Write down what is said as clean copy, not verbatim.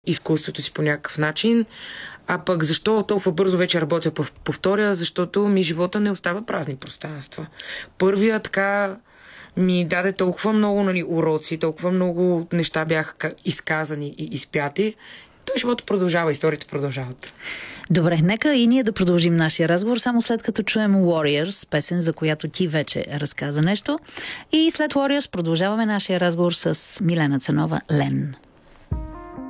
изкуството си по някакъв начин. А пък защо толкова бързо вече работя по втория? Защото живота не остава празни пространства. Първия така ми даде толкова много уроци, толкова много неща бяха изказани и изпяти. Той живота продължава, историите продължават. Добре, нека и ние да продължим нашия разговор, само след като чуем Warriors, песен, за която ти вече разказа нещо. И след Warriors продължаваме нашия разговор с Милена Цанова, Лен.